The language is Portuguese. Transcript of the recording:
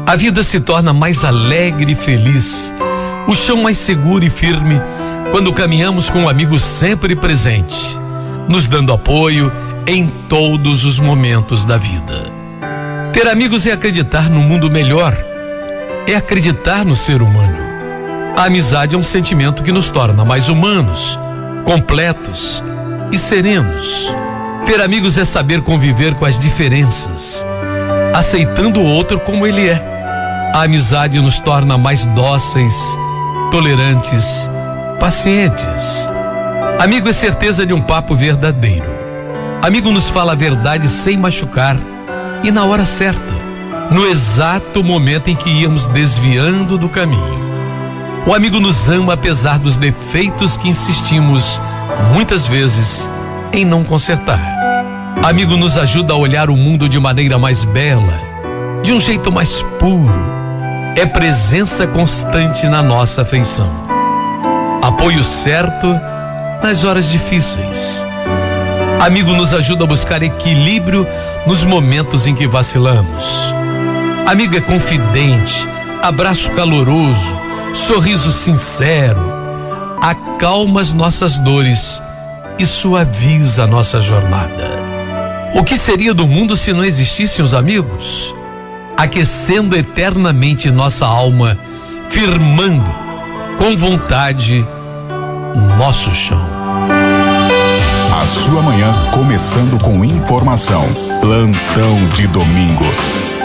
A vida se torna mais alegre e feliz, o chão mais seguro e firme, quando caminhamos com um amigo sempre presente, nos dando apoio em todos os momentos da vida. Ter amigos é acreditar num mundo melhor, é acreditar no ser humano. A amizade é um sentimento que nos torna mais humanos, completos e serenos. Ter amigos é saber conviver com as diferenças, aceitando o outro como ele é. A amizade nos torna mais dóceis, tolerantes, pacientes. Amigo é certeza de um papo verdadeiro. Amigo nos fala a verdade sem machucar e na hora certa, no exato momento em que íamos desviando do caminho. O amigo nos ama apesar dos defeitos que insistimos, muitas vezes, em não consertar. Amigo nos ajuda a olhar o mundo de maneira mais bela, de um jeito mais puro. É presença constante na nossa afeição. Apoio certo nas horas difíceis. Amigo nos ajuda a buscar equilíbrio nos momentos em que vacilamos. Amigo é confidente, abraço caloroso, sorriso sincero, acalma as nossas dores e suaviza a nossa jornada. O que seria do mundo se não existissem os amigos? Aquecendo eternamente nossa alma, firmando com vontade nosso chão. A sua manhã começando com informação. Plantão de domingo.